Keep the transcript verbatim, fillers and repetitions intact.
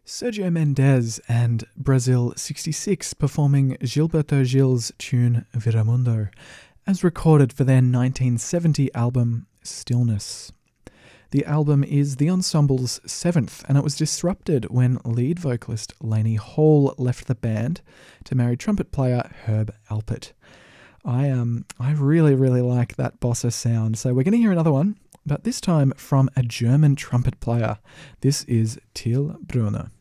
Sergio Mendes and Brazil sixty-six performing Gilberto Gil's tune Viramundo, as recorded for their nineteen seventy album Stillness. The album is the ensemble's seventh, and it was disrupted when lead vocalist Lainey Hall left the band to marry trumpet player Herb Alpert. I um I really, really like that bossa sound, so we're going to hear another one, but this time from a German trumpet player. This is Till Brunner.